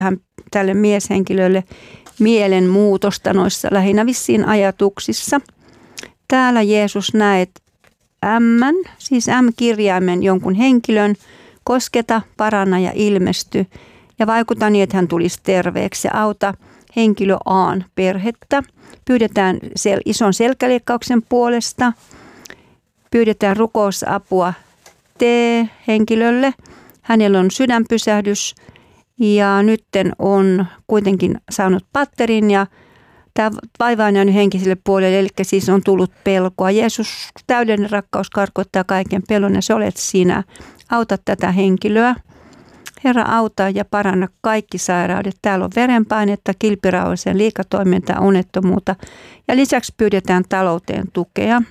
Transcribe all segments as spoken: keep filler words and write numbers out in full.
hän tälle mieshenkilölle mielenmuutosta noissa lähinnä vissiin ajatuksissa. Täällä Jeesus näet ämmän, siis M-kirjaimen jonkun henkilön, kosketa, paranna ja ilmesty. Ja vaikuta niin, että hän tulisi terveeksi ja auta henkilö A:n perhettä. Pyydetään sel- ison selkäleikkauksen puolesta. Pyydetään rukousapua T-henkilölle. Hänellä on sydänpysähdys ja nytten on kuitenkin saanut patterin ja tämä vaiva on jäänyt henkiselle puolelle, eli siis on tullut pelkoa. Jeesus, täydellinen rakkaus karkottaa kaiken pelon ja se olet sinä. Auta tätä henkilöä. Herra, auta ja paranna kaikki sairaudet. Täällä on verenpainetta, kilpirauhallisen liikatoimintaa, unettomuutta ja lisäksi pyydetään talouteen tukea.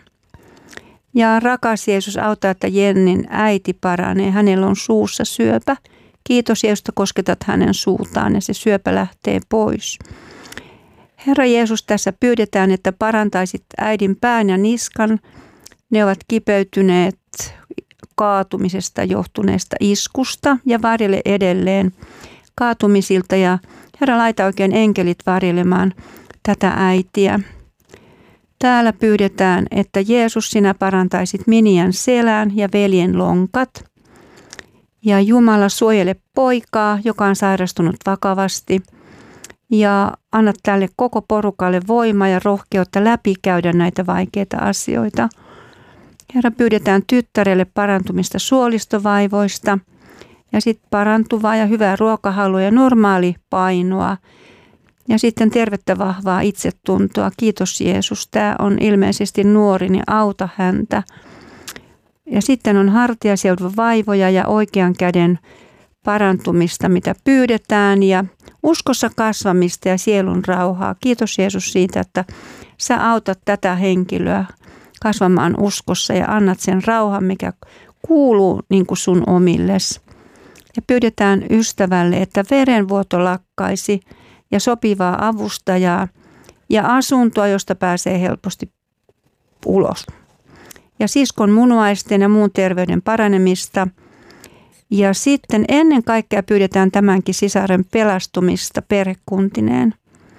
Ja rakas Jeesus, auta, että Jennin äiti paranee. Hänellä on suussa syöpä. Kiitos Jeesus, että kosketat hänen suutaan ja se syöpä lähtee pois. Herra Jeesus, tässä pyydetään, että parantaisit äidin pään ja niskan. Ne ovat kipeytyneet kaatumisesta johtuneesta iskusta ja varjele edelleen kaatumisilta. Ja Herra, laita oikein enkelit varjelemaan tätä äitiä. Täällä pyydetään, että Jeesus, sinä parantaisit Minian selän ja veljen lonkat. Ja Jumala, suojele poikaa, joka on sairastunut vakavasti. Ja anna tälle koko porukalle voimaa ja rohkeutta läpikäydä näitä vaikeita asioita. Herra, pyydetään tyttärelle parantumista suolistovaivoista ja sitten parantuvaa ja hyvää ruokahalua ja normaali painoa. Ja sitten tervettä vahvaa itsetuntoa. Kiitos Jeesus. Tämä on ilmeisesti nuori, niin auta häntä. Ja sitten on hartiaseudun vaivoja ja oikean käden parantumista, mitä pyydetään. Ja uskossa kasvamista ja sielun rauhaa. Kiitos Jeesus siitä, että sä autat tätä henkilöä kasvamaan uskossa ja annat sen rauhan, mikä kuuluu niin kuin sun omilles. Ja pyydetään ystävälle, että verenvuoto lakkaisi ja sopivaa avustajaa ja asuntoa, josta pääsee helposti ulos. Ja siskon munuaisten ja muun terveyden paranemista. Ja sitten ennen kaikkea pyydetään tämänkin sisaren pelastumista perhekuntineen.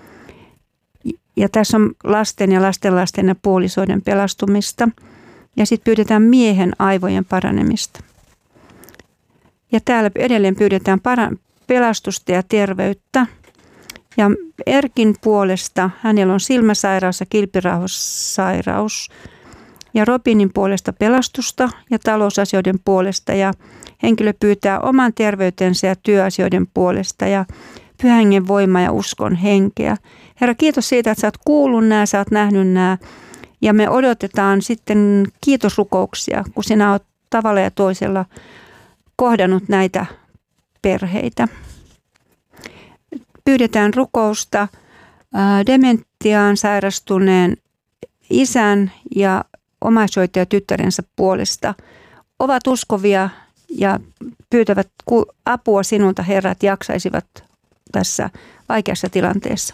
Ja tässä on lasten ja lastenlasten ja puolisoiden pelastumista. Ja sitten pyydetään miehen aivojen paranemista. Ja täällä edelleen pyydetään para- pelastusta ja terveyttä. Ja Erkin puolesta hänellä on silmäsairaus ja kilpirauhassairaus. Ja Robinin puolesta pelastusta ja talousasioiden puolesta. Ja henkilö pyytää oman terveytensä ja työasioiden puolesta ja Pyhän Hengen voima ja uskon henkeä. Herra, kiitos siitä, että sä oot kuullut nämä, sä oot nähnyt nämä. Ja me odotetaan sitten kiitosrukouksia, kun sinä oot tavalla ja toisella kohdannut näitä perheitä. Pyydetään rukousta dementiaan sairastuneen isän ja omaishoitajatyttärensä puolesta. Ovat uskovia ja pyytävät apua sinulta, Herra, että jaksaisivat tässä vaikeassa tilanteessa.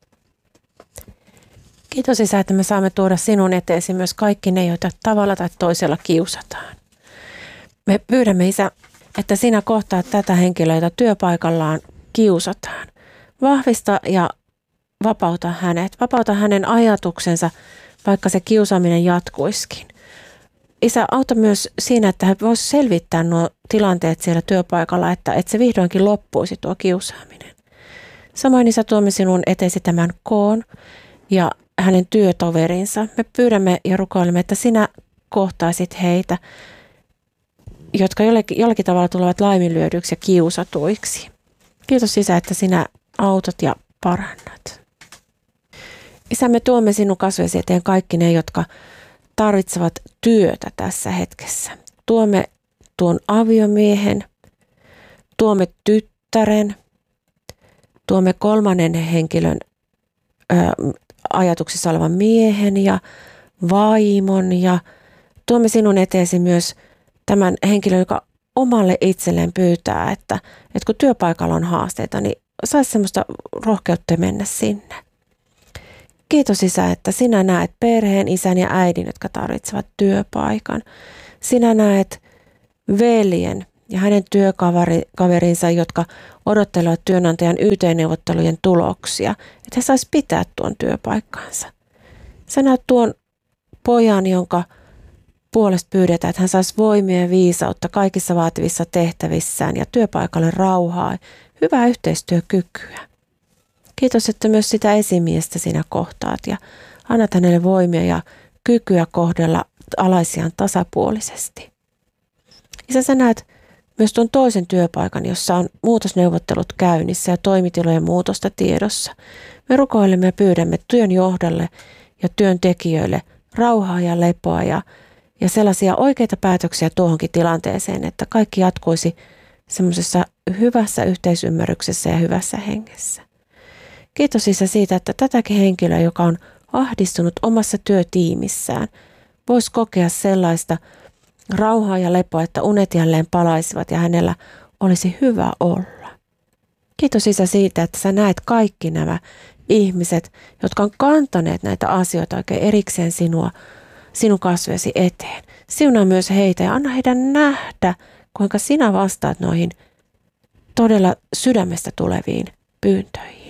Kiitos Isä, että me saamme tuoda sinun eteesi myös kaikki ne, joita tavalla tai toisella kiusataan. Me pyydämme, Isä, että sinä kohtaat tätä henkilöä, jota työpaikallaan kiusataan. Vahvista ja vapauta hänet. Vapauta hänen ajatuksensa, vaikka se kiusaaminen jatkuisikin. Isä, auta myös siinä, että hän voisi selvittää nuo tilanteet siellä työpaikalla, että, että se vihdoinkin loppuisi tuo kiusaaminen. Samoin Isä, tuomme sinun eteesi tämän Koon ja hänen työtoverinsa. Me pyydämme ja rukoilemme, että sinä kohtaisit heitä, jotka jollakin, jollakin tavalla tulevat laiminlyödyiksi ja kiusatuiksi. Kiitos Isä, että sinä autat ja parannat. Isä, me tuomme sinun kasvesi eteen kaikki ne, jotka tarvitsevat työtä tässä hetkessä. Tuomme tuon aviomiehen, tuomme tyttären, tuomme kolmannen henkilön ö, ajatuksissa olevan miehen ja vaimon ja tuomme sinun eteesi myös tämän henkilön, joka omalle itselleen pyytää, että, että kun työpaikalla on haasteita, niin saisi semmoista rohkeutta mennä sinne. Kiitos Isä, että sinä näet perheen, isän ja äidin, jotka tarvitsevat työpaikan. Sinä näet veljen ja hänen työkaverinsa, jotka odottelevat työnantajan Y T-neuvottelujen tuloksia, että he saisi pitää tuon työpaikkansa. Sä näet tuon pojan, jonka puolesta pyydetään, että hän saisi voimia ja viisautta kaikissa vaativissa tehtävissään ja työpaikalle rauhaa, hyvää yhteistyökykyä. Kiitos, että myös sitä esimiestä sinä kohtaat ja annat hänelle voimia ja kykyä kohdella alaisiaan tasapuolisesti. Isä, sä näet myös tuon toisen työpaikan, jossa on muutosneuvottelut käynnissä ja toimitilojen muutosta tiedossa. Me rukoilemme ja pyydämme työn johdolle ja työntekijöille rauhaa ja lepoa ja, ja sellaisia oikeita päätöksiä tuohonkin tilanteeseen, että kaikki jatkuisi semmoisessa hyvässä yhteisymmärryksessä ja hyvässä hengessä. Kiitos Isä siitä, että tätäkin henkilöä, joka on ahdistunut omassa työtiimissään, voisi kokea sellaista rauhaa ja lepoa, että unet jälleen palaisivat ja hänellä olisi hyvä olla. Kiitos Isä siitä, että sä näet kaikki nämä ihmiset, jotka on kantaneet näitä asioita oikein erikseen sinua, sinun kasvesi eteen. Siunaa myös heitä ja anna heidän nähdä, kuinka sinä vastaat noihin todella sydämestä tuleviin pyyntöihin.